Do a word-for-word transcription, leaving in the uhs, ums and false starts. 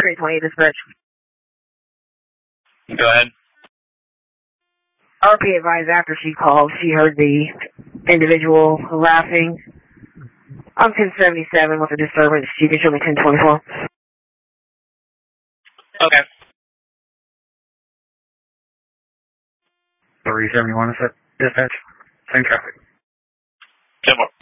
three twenty dispatch. Go ahead. R P advised after she called, she heard the individual laughing. I'm ten seventy-seven with a disturbance. You can show me ten twenty-four. Okay. three seventy-one is that dispatch? Same traffic. ten more.